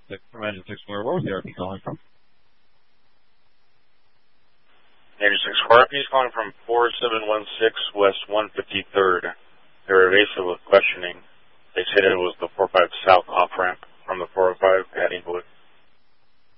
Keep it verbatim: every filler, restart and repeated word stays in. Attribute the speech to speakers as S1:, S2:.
S1: Six from engine six square. Where was the R P calling from?
S2: Engine six square. R P is calling from four seven one six West one fifty-third. They were evasive with questioning. They said it was the four five South off ramp from the four oh five at Inglewood.